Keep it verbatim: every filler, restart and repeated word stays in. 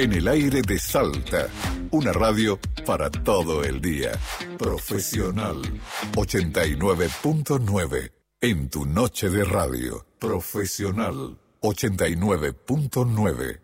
En el aire de Salta, una radio para todo el día. Profesional ochenta y nueve punto nueve. En tu noche de radio. Profesional ochenta y nueve punto nueve.